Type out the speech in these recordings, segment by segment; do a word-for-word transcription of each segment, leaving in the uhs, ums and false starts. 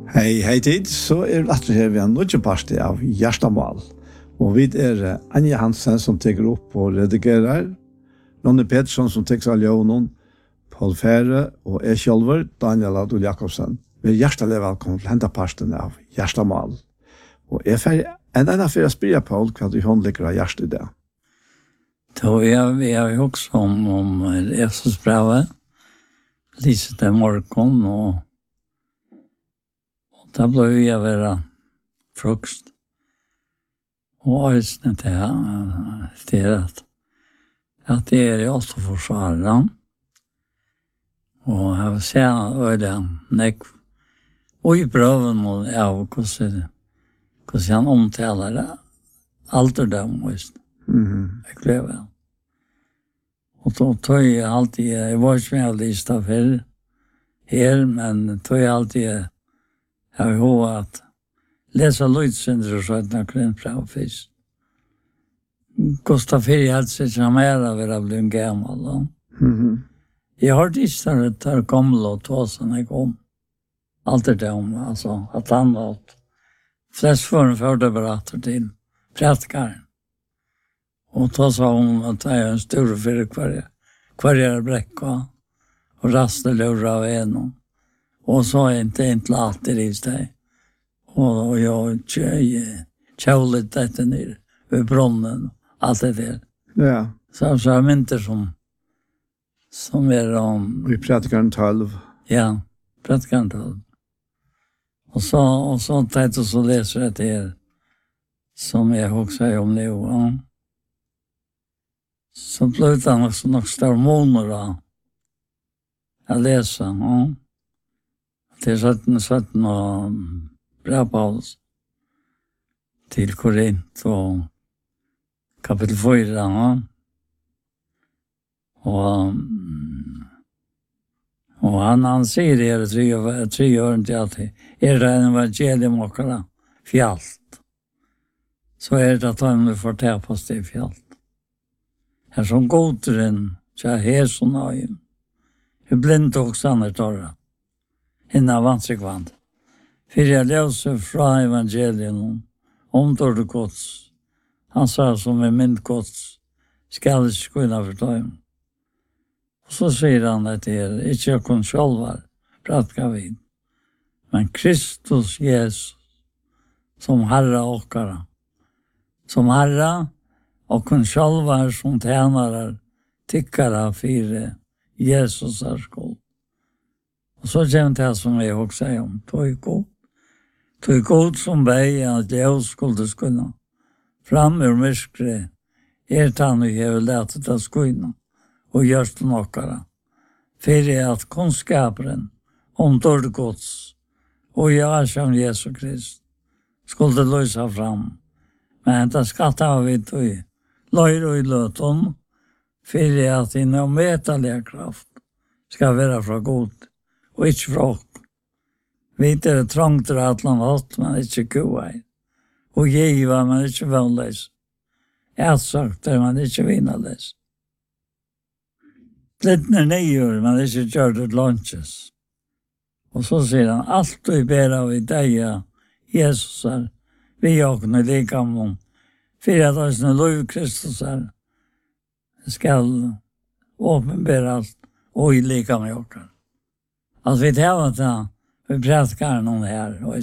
Hei, hei tid, så er det her vi har nødvendig parti av Gjerstamal. Og vi er Anja Hansen som teker opp og redigerer, Ronny Petersson som teker av Ljøvnen, Paul Fære og jeg selv, Daniel Adol Jakobsen. Vi er hjertelig velkommen til hente parten av Gjerstamal. Og jeg er en enda for å spille, Paul, hva du håndligger av Gjerst i det. Då jag vi har ju också om om Jesus brevet. Lite till morgon och och då blev jag vara frukost. Och ösnen till det att att det är också försvararen. Och jag vill säga och det näck och i proven och ja hur hur han omtalar det ålderdom visst. Mhm. Jag glömmer. Och då tar jag alltid, jag var inte med att lista för här, men tar jag alltid, jag har ihåg att läsa Lutsynder och så att jag kunde pröva först. Kostar för att se som är av att bli en gammal. Mhm. Jag har inte att det gamla och två som jag kom. Allt det där om, alltså, att han var flest för förde berättar till prätkaren. Och då sa hon att det är en stor för kvar kvar bräcka och rasta lura av en. Och så är inte inte alltid i sig. Och, och jag tjålet detta ner vid brunnen, allt det där. Ja. Så så är mynter som som är om Vi pratar tolv. ja, pratar tolv. Och så och så tänkte så läser jag det här som jag också säger om det och så blev det nog nog stor månader då. Jag läser, ja. Det är sånt sånt och bra paus till Korint och kapitel fyra, ja. Och och han han säger det tre tre år inte att är det en evangelium och kalla fjällt. Så är det att han får ta på sig fjällt. Här som godren så här så nöjen. Hur blind och sannar torra. Hinna vansikvand. För jag läser från evangelien om torra gods. Han sa som är min gods skall inte kunna förta. Och så säger han att det är inte jag kan själva prata vid. Men Kristus Jesus som Herre och Herre. Som Herre och kun själva som tjänare tyckare för Jesus är skuld. Och så känner jag som jag också säger om. Tog är god. Tog är god som bäg att jag skulle skunna. Fram ur myskre. Er tann och jag vill läta det skunna. Och görs det nåkara. För att kunskapen om dåligt gods och jag som Jesus Krist skulle lösa fram. Men det ska ta vid tog. Löjr och i löton, för att en omätaliga kraft ska vara från god och inte från. Vi är trångt till att man hatt, men inte goa. Och giva, men inte vänläs. Ätsagt är man inte vinnarläs. Blittner nejor, men inte gör det lunches. Och så säger han, allt du ber av i dig, Jesus är, vi åknar lika mån. För att oss när lov Kristus är skall åpenberas och i lika med oss. Alltså vi tar att han, vi pratar någon här.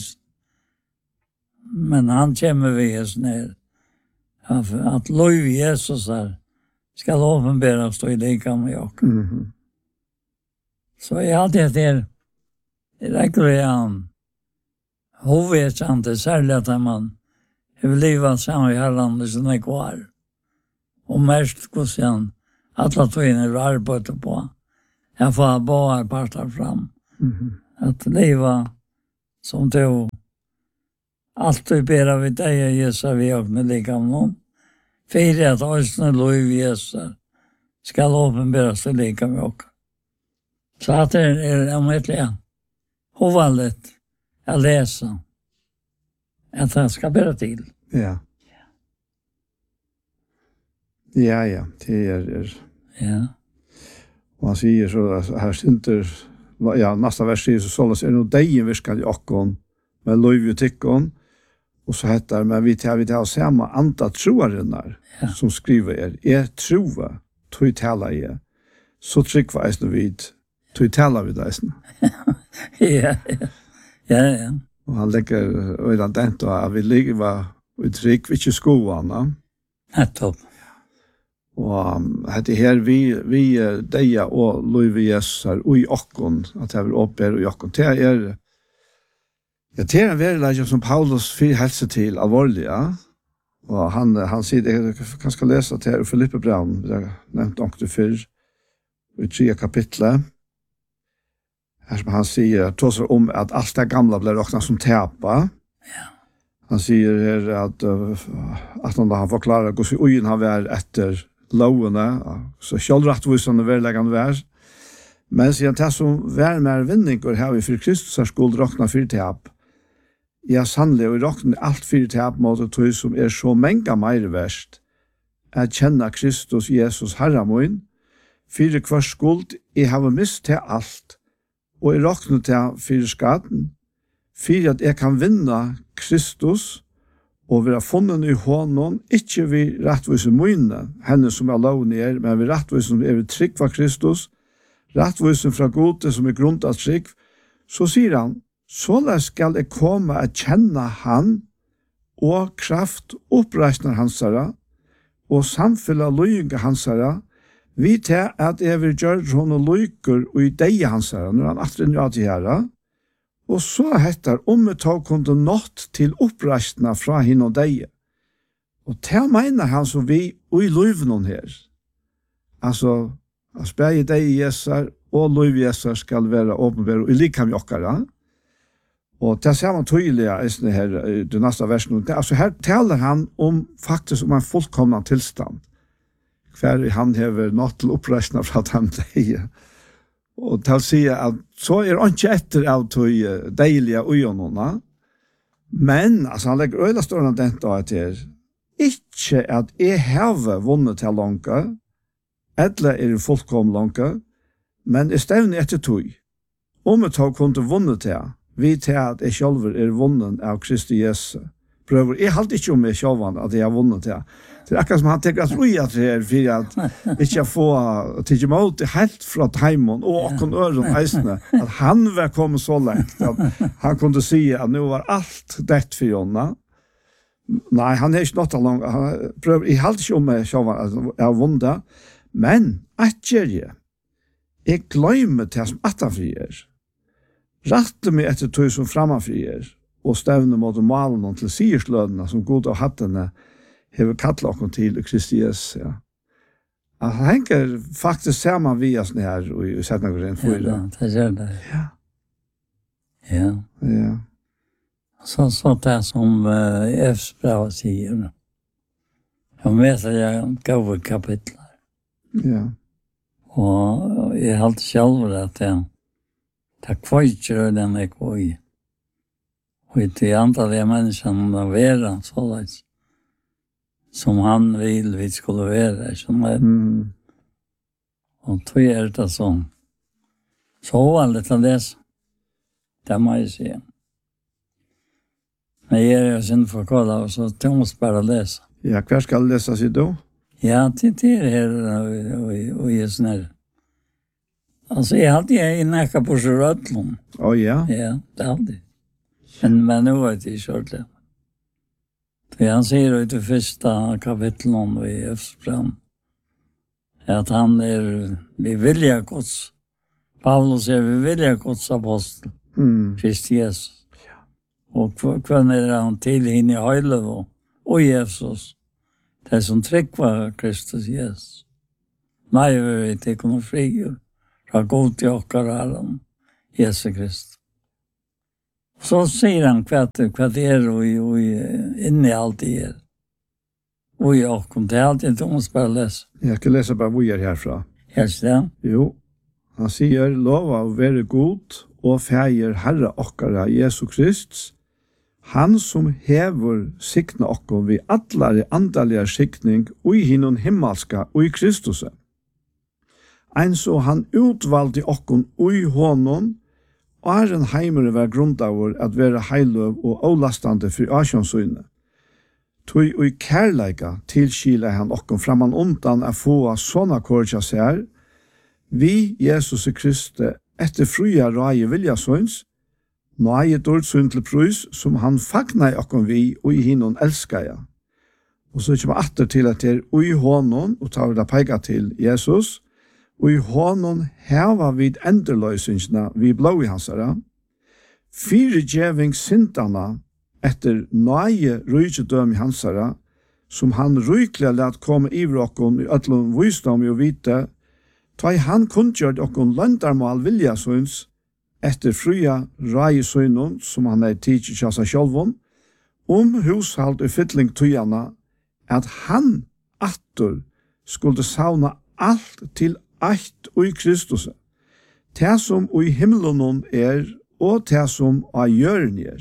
Men han kommer vi oss ner. Att, att lov Jesus är skall åpenberas och i lika med oss. Mhm. Så jag alltid att det är regeln hovetsande särskilt att man jag vill leva samma i Herren som är kvar. Och mest går sen alla tvinner arbete på. Jag får bara parta fram. Mhm. Att leva som du alltid ber av dig Jesus vi och med lika någon. För att ösna lov Jesus ska åpenbaras till lika med oss. Så att det är om ett län. Hovanligt att läsa. Att han ska bära till. Ja. Ja, ja, det är, är. Ja. Och han säger så att här synter, ja, nästa vers säger så sållas är nog dig viskar i okkon med lov och tyckon. Och så heter men vi tar vi tar samma anta troarinnar ja. Som skriver er. Er trova, tog tala er. Så tryck var eisen vid, tog tala vid eisen. Ja, ja. Ja, ja. Og han legger øyne dent og at vi ligger var i trygg, vi ikke skoene. Nettopp. Og um, hette her, vi, vi deia og Louis Jesus er ui okkon, at jeg vil oppe ui okkon. Det er, ja, det er en verilegge som Paulus fyr helse til alvorlig, ja. Og han, han sier, jeg kan skal lese til her, Filippe Braun, vi har nevnt ångte før, i tre kapitlet. Her som han sier, tåser om at alt det gamla blir råkna som tepa. Ja. Han sier her at, at han, han forklarer hvordan ugen har vært etter lovene, så kjølrettvisene verleggene vær. Men sier han, det som vær mer vinninger her vi for Kristus har skuld råkna for tep. Ja, sannelig, og råkna alt for tep måte tog som er så menga meir verst. Jeg kjenner Kristus, Jesus, Herre min, for hver skuld jeg har mist til alt. Og jeg råkner til fire skaden, for at jeg kan vinne Kristus, og være funnet i hånden, ikke vi rettvise møyne, henne som er lov ned, men vi rettvise som er vi trygg for Kristus, rettvise fra gode som er grunn av trygg, så sier han, så skal jeg komme og kjenne han, og kraft oppreisner hansere, og samfylle løyenge hansere, vi tar at jeg vil gjøre sånne lykker og i deg hans her, når han atre nå til her. Og så heter om vi tar kunde nått til oppreisene fra henne og deg. Og til mener han så vi og i løyven her. Altså, at begge deg Jesar og løyv Jesar skal være åpenbære og i like med okkara. Og til ser man tydelig her, i det neste versen. Altså her taler han om faktisk om en fullkomna tilstand. Hver han hever nått til oppreisene fra dem deg. Og til å si at så er han ikke etter av de deilige øynene. Men, altså han legger øyla større enn denne dag til, ikke at jeg har vunnet til langt, eller er det fullkomne langt, men jeg stevner etter tog. Om jeg tar kunne vunnet til, vi til at jeg selv er vunnet av Kristi Jesus. Prøver, jeg halte ikke om jeg selv at jeg har vunnet til. Det er akkurat som han tenker at roi at det er for at ikke få til imot det helt fra Taimon og åkken øren eisene, at han var kommet så langt at han kunne si at nå var alt dett for henne. Nei, han er ikke nått langt. Han prøver, jeg halte ikke om jeg selv at jeg har vunnet, men at gjør jeg, jeg glemmer til som at han frier. Rette meg etter tog som framafrier, og stevne mot malen til sigerslødene som god av hattene hever kattla okkur til Kristi Jesus, ja. Han henger faktisk sammen via sånn her og i setningeren fyra. Ja, det gjør det. Ja. Ja. Ja. Så, så det som uh, Efsbrevet sier. Jeg vet at jeg gav kapitler. Ja. Og jeg halte selv at jeg det kvaiter den jeg kvoi. Og i antallet menneskene være så langt. Som han vil vi skulle være, som er. Mm. Og tog er det sånn. Så var det til det. Det må jeg si. Men jeg er jo sin forkålet, og så tog jeg bare lese. Ja, hver skal lese sitt da? Ja, til det her, og jeg sånn her. Altså, jeg hadde jeg nekket på Sjørøtlund. Å ja? Ja, det hadde jeg. Men, men nå er det ikke kjørt det. For han sier i det første kapitlet i Efsbrevet at han er vi vilja Guds. Paulus er vi vilja Guds apostel. Mm. Kristi Jesus. Ja. Og hva er han til henne i høylet og, og Jesus. Det som trykker Kristus Jesus. Nei, vi vet ikke noe frigjør. Fra god til okker Herren, Jesus Kristus. Så sier han hva det er og, og inni alt det er. Og jeg kom til alt det, om å bare lese. Jeg kan lese bare hvor jeg er herfra. Helst det? Jo, han sier, lova å være god og feir Herre okkara Jesu Krist, han som hever sikna okkar vi allare andalige sikning og i hinnon himmelska og i Kristuset. Ein så han utvalgte okkar og i honom åren heimer var grundavur at være heiløv og avlastande for asjonsøyne. Tui ui kærleika tilskila han okkom framan undan a få sånna korja sær, vi Jesus Kristi etter fruja rai viljasøyns, nøye dårdsøyn til prøys som han fagna i okkom vi og i hinnon elskaja. Og så kommer atter til at det er ui hånden, og tar vi da peika til Jesus, og i hånden heva vid enderløysingsna vi blå i hansara, fire djeving sintana etter nøye rydgjødøm i hansara, som han ryklig let komme i vrokken i øtlom visdom og vite, ta i han kundgjørd okkon landarmal viljasøyns, etter fruja rajisøynon, som han er tidsi kjasa sjolvon, om hushalt og fytling tøyana, at han atter skulle savna alt til eitt og i Kristus. Det som og i himmelen er, og det som av jøren er.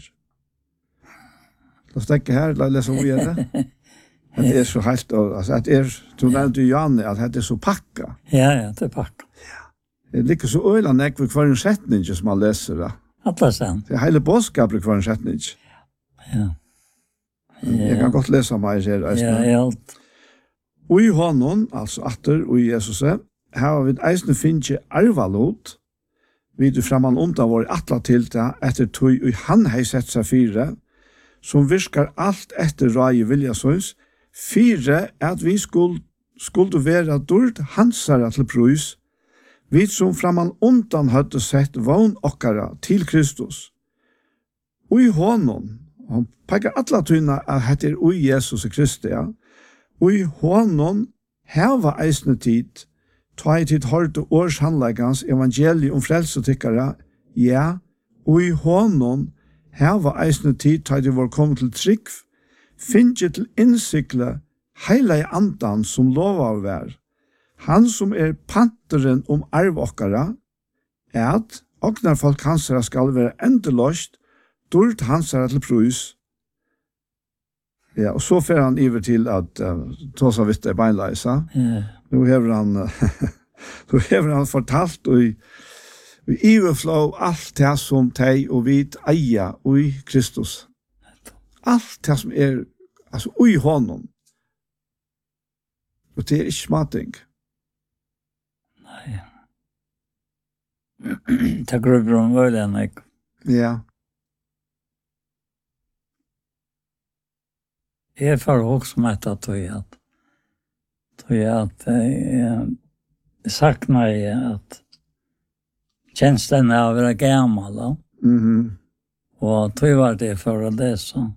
La oss tenke her, la oss lese om vi er det. Det er så helt, altså, det er, du nevnte jo Janne, at det er så pakka. Ja, ja, det er pakka. Ja. Det ligger så øyla nek ved hver en setning som man leser det. Alla sen. Det er hele bådskap ved hver en setning. Ja. Jeg kan godt lese meg her. Ja, helt. Og i hånden, altså atter, og i Jesus, har vi eisne finnje arvalot, vi du framan undan vår atla til det, etter tog og han har sett seg fire, som virkar alt etter rai viljasøys, fire at vi skulle, skulle være dård hansara til prøys, vi som framan undan hadde sett vogn okkara til Kristus. Og i hånden, han peker atla tøyna at heter ui Jesus Kristi, ja, og i hånden heva eisne tid, ta i tid hørte års handleggans evangeliet om frelsetikkara, ja, og i hånden heva eisne tid, ta i tid var kommet til trygg, finnje til innsikle heile andan som lova å være. Han som er panteren om arv okkara, er at oknar folk hansara skal være endeløst, dård hansara til prøys. Ja, og så fer han iver til at uh, tåsa vitt er beinleisa. Ja. Nå hever han, nå hever han fortalt og i, i iverflå alt det som teg og vit eia og i Kristus. Alt det som er, altså, og i hånden. Og det er ikke smating. Nei. Det grubber om vøyden, ikke? Ja. Jeg får også med at tog at tog at jeg saknar jeg at tjenesten er å være gammel, da. Mhm. Og tog var det for å lese.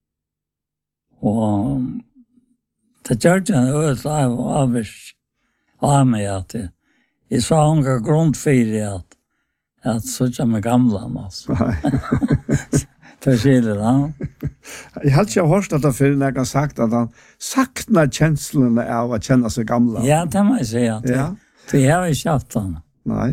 Og det gjør ikke en øyelt av avvis av meg at jeg, jeg sa unga grundfyrir at at så kommer gamla, altså. Nei. Det skiljer, da. Jeg har ikke hørt at han fyrir når jeg har sagt at han saknar kjenslene av å kjenne seg gamla. Ja, det må jeg si at Ja. det har vi kjapt han. Nei,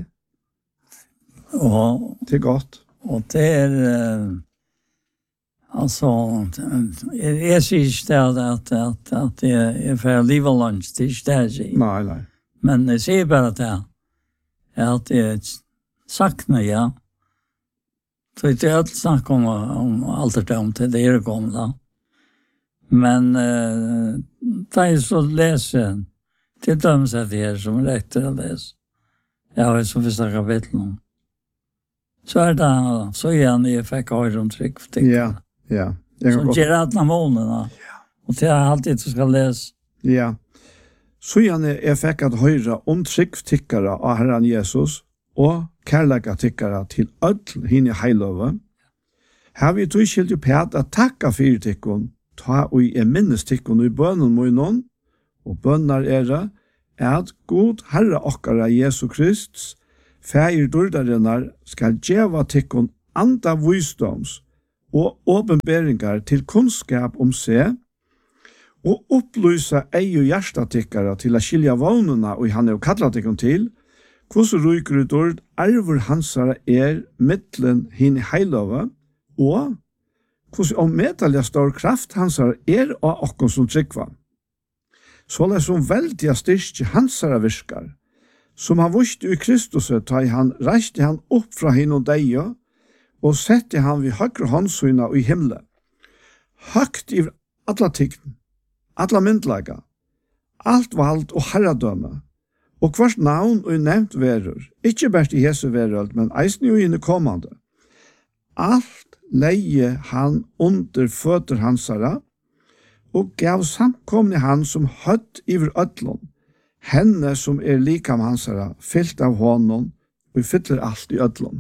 Og, det er godt. og det er uh, altså jeg, jeg sier ikke det at, at, at jeg er for livet lunch, det er ikke det jeg sier. Nei, nei. Men jeg sier bare det at jeg saknar, ja. Så det er alt snakk om, om alderdom til det er gamla. Men uh, da jeg så leser til dømes at det er som rett til å lese. Jeg har så første kapittel. Så er det så igjen jeg fikk høyre om trygg. Ja, ja. Jeg Så kan godt. gjør alle månedene. Og det er alltid du skal lese. Ja. Så gjerne jeg fikk at høyre om trygg tikkere av Herren Jesus og kærlega tikkere til ødel henne heiløve. Her vi tog skilt jo pæt at takka fyrir tikkun, ta og i minnes tikkun i bønnen munnen, og bønnar er at god Herre okkara Jesu Krist, fægir dordarinnar skal djeva tikkun anda visdoms og åpenberingar til kunnskap om seg, og opplysa ei og hjertatikkara til å skilja vånuna og han er jo kallat tikkun til, hvordan ryker ut ord arver hansara er mittlen hinn heilova, og hvordan omedalja stor kraft hansara er av okkon som tryggva. Så det som veldiga styrke hansara virkar, som han vurste i Kristus, ta i han reiste han opp fra hinn og deia, og sette han vid høyre håndsøyna i himmelen. Høgt i alla tign, alla myndlaga, alt vald og herradømme, og hvert navn og nevnt verur, ikke bare i Jesu verøld, men eisen jo inne kommande. Alt leie han under føtter hansara, og gav samkomne han som høtt iver ødlån, henne som er likam hansara, fyllt av honom, og fyller alt i ødlån.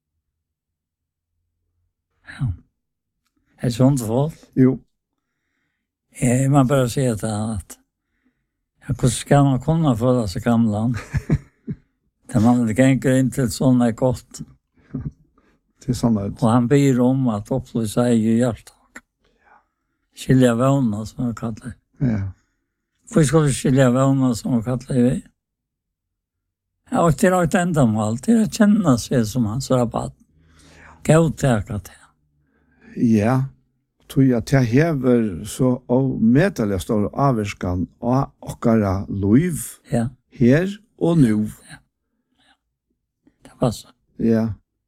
Ja. Er det sånt folk? Jo. Jeg må bare si at at ja, hvordan skal man kunne føle seg gamle? Det man ganger inn til sånn er godt. Det er sånn at... Og han ber om at opplyse seg i hjertet. Skilja vevna, som han kallar det. Ja. Hvor skal du skilja vevna, som han kallar det? Ja, og til å enda mål, til å kjenne seg som hans rabatt. Gautaka til. Ja, tror jeg at jeg hever så og medelig stor avverskan av okkara liv Ja. her og nu. Ja. Ja. Det passer. Ja,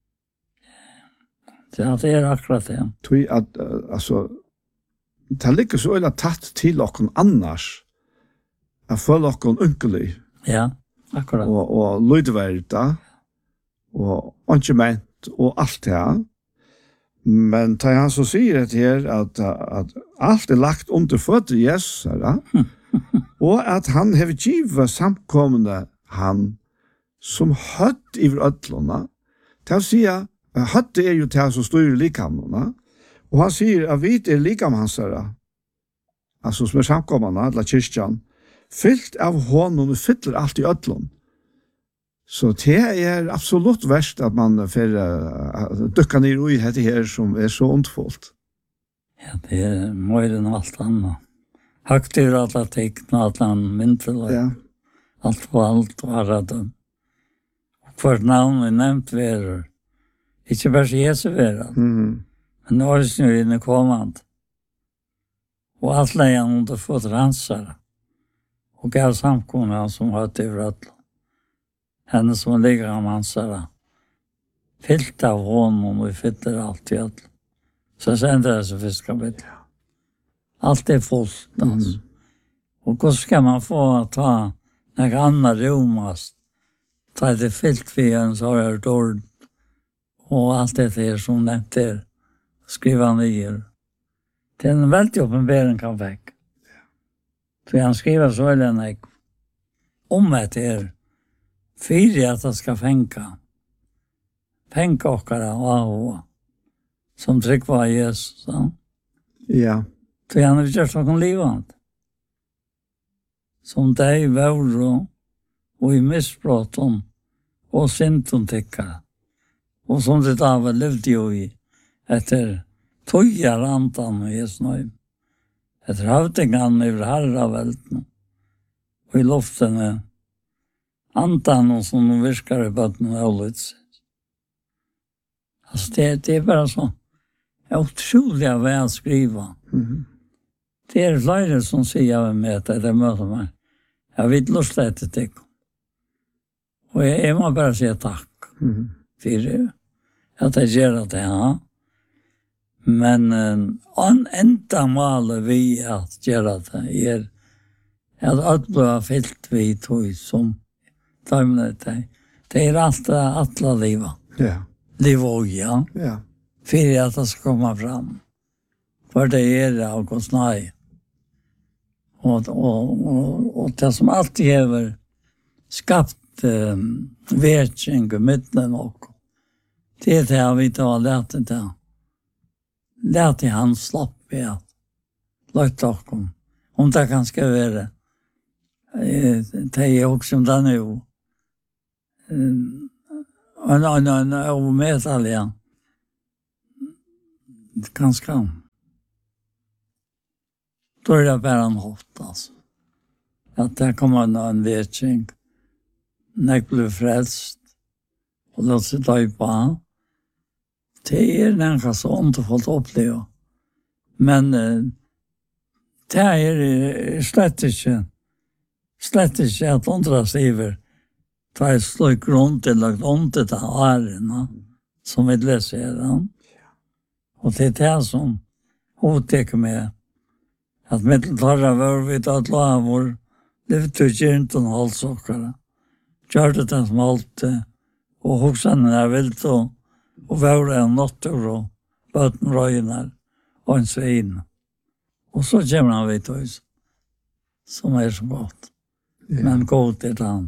Ja, det er akkurat det. tror jeg at, uh, altså, det ligger så øyla tatt til okkon annars, at føle okkon unkelig, Ja, akkurat. og, og lydverda, og ankerment, og alt det. Men da han så sier det her, at, at alt er lagt under føtter Jesus, ja? Og at han har givet samkomne han som høtt i ødlånene, til å si at høtt er jo til som styrer likamene, og han sier at vi er likamhansere, altså som er samkommene, eller kyrkjan, fyllt av hånden og fyller alt i ødlån. Så det er absolutt verst at man får uh, dykke ned i dette her som er så ondfullt. Ja, det er mer enn alt annet. Høgt i alle tekna, alle myntel, Ja, alt på alt og herredom. For navn er nevnt verur. Ikke bare Jesu verur, mm. men det var jo inne kommand. Og alt leien under fått ransare. Og gav samkomna som høtt i rødlo. Henne som ligger om hansara. Fyllt av honom og fyller alt i alt. Så sender det seg først kapittel. Alt er fullt, altså. Og hvordan skal man få ta noe annet romast? Ta det fyllt vi en så har jeg dård. Og alt det her som nevnt er. Skriva nyer. Det er en veldig åpenbering kan vekk. For han skriver så eller enn om et her. Fyra att det ska fänka. Fänka okkara och som tryck var Jesus. Så. Ja, Så han har gjort någon livant. Som dig våro och i missbrotten och synden tycka. Och som det av levde ju i efter tojar antan och Jesus nöjd. Efter havtingan över herravälten. Och i luften är antan som de virkar i bøtten av Lutz. Alltså det, det är bara så otroligt väl skriva. mm. Det är flera som säger av mig att det möter mig. Jag vill lusta efter det. Och jag, jag må bara säga tack Mm. för det. Att jag gör det, ja. Men en enda mål vi att göra det är att alla fyllt vi tog som det. Det är allt alla livet. Ja, Liv och ja. ja, För att det ska komma fram. För det är det av Guds nej. Och, och, och, och det som alltid har skapat eh, vetjeng och mittlen och det är det jag vet att lärt det. Lärt i hans slopp i att lagt om. Om det kan ska vara eh, det är också om det nu. Och en en och metall ja. Ganska. Då är det bara en hot alltså. Att det kommer en, en vetjeng. När jag blev frälst. Och låt sig döpa. Det är nästan så underfullt uppleva. Men eh, det är slett inte slett inte att undra sig över. Ta ett slå grund till lagt om till det här. som vi leser i den. Og det er det som hovedteker med at mitteltarra var vi tatt lavor, levde ikke ikke en halvsokkere. Gjørte det som alt, og hoksene er vilt, og, og var en notter, og bøten røyner, og en svein. Og så kommer han vidt oss, som er så godt. Ja. Men godt er det han.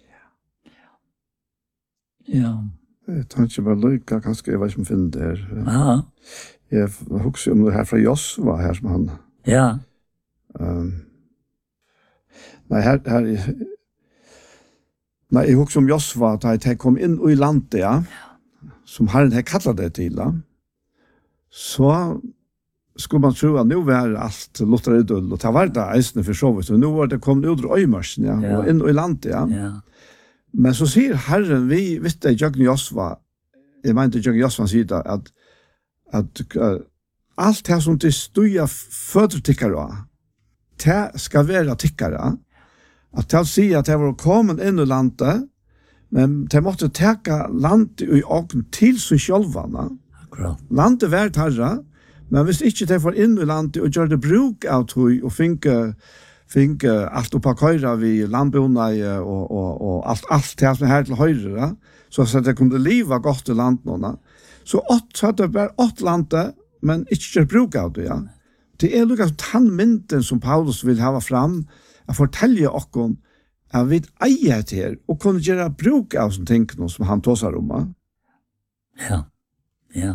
Ja. Jeg tar ikke bare lykke, kanskje jeg vet ikke om jeg finner det her. Ja. Jeg husker om det her fra Josva, her som han... Ja. Um, nei, her... her nei, jeg husker om Josva, at jeg kom inn i landet, ja, som Herren har kallet det til, ja. Så skulle man tro at nå var alt lottere dull, og det var det eisende for så vidt, og nå var det kommet ut av Øymarsen, ja, ja. Og inn i landet, ja. Ja. Men så sier Herren, vi visste i Jøkken Josva, jeg mente i Jøkken Josva sier det, at, at uh, alt det som de stuer fødder tikkere, det skal være tikkere, at de sier at de var kommet inn i landet, men de måtte teka landet i åken til seg sjølvene. Akkurat. Landet var herre, men hvis ikke de får inn i landet og gjør det bruk av tog og finke Fink allt upp på köra vi landbona och och och allt allt det som är här till höjre så så att det kunde leva gott i landbona. Så åt så att det var åt landet men inte bruk av det, ja. Det är lukas tandmynten som Paulus vill ha fram att fortälja och att vi äger det här och kunna göra bruk av som tänker som han tosar om. Ja. Ja.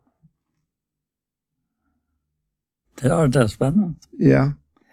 Det är det spännande. Ja.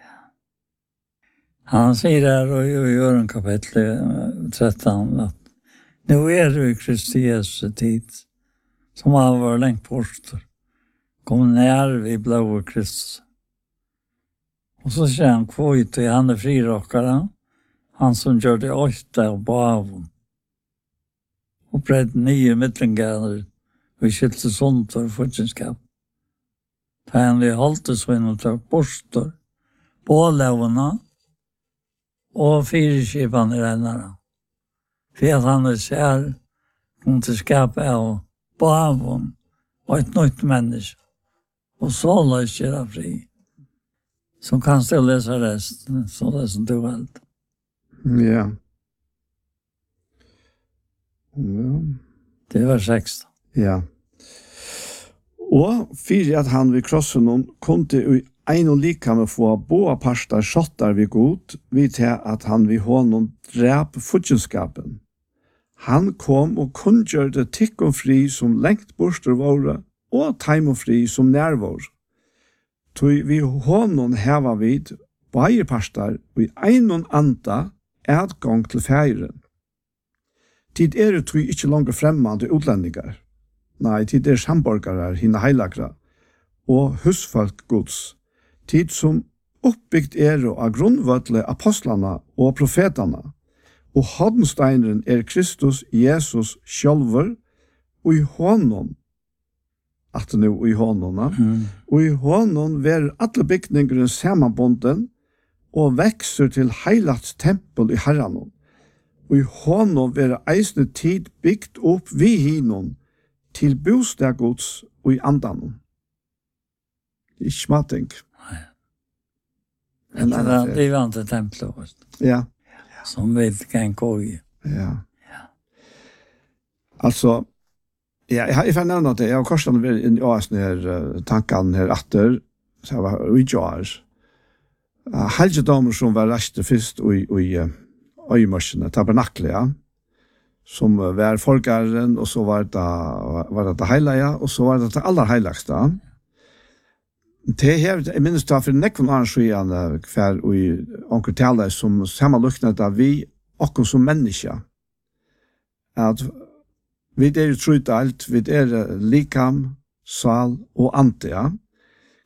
Han säger där och gör en kapitel tretton att nu är du i Kristi Jesu tid som har varit längt bort. Kom ner vid blåa Kristus. Och så säger han kvöjt i han är frirockare. Han som gör det åtta och bavom. Och bredde nio mittlingar och skilte sånt och fortsättskap. Han är haltesvinn och tar borster på lävarna og fyrskipene rennere. For at han er sær, kom til skapet av bavon og et nytt menneske. Og så løser jeg fri. Så kan du lese resten, så det som du valgte. Ja. Ja. Det var sexton. Ja. Og for at han ved krossen noen kunne i ein og lika med få boa pastar skottar vi god, vi til at han vi honom drep futjenskapen. Han kom og kunngjørte tikk og fri som lengt borster våre, og taim og fri som nær vår. Tui vi honom heva vid, bare pastar, og i ein og anda, adgang til feiren. Tid er det tui ikkje langt fremmande utlendingar. Nei, tid er samborgare, hina heilagra, og husfolk gods. Tid som uppbyggt er av grunnvøtle apostlene og profetene, og hoddensteineren er Kristus Jesus sjølver, og i hånden, at det nå i hånden, mm. og i hånden ver alle bygningene sammenbonden, og vekser til heilat tempel i Herren, og i hånden ver eisende tid byggt opp vi hinnom, til bostadgods og i andan. Det er ikke smatting. Det var, det var inte templet. Ja. Som vi kan gå i. Ja. Ja. Alltså, ja, jag har ju nämnt det. Jag har korsat med in i oss här tanken här efter. Så jag var i jars. Halje damer som var rätt först och i i öjmarsen, tabernaklet, ja. Som var folkaren och så var det var det heliga och så var det det allra heligaste. Det här, jag minns det för nekon arrangerande kvar och i onkel talar som sammanluknade att vi och som människa. Att vi är ju trut allt, vi är likam, sal och ante, ja.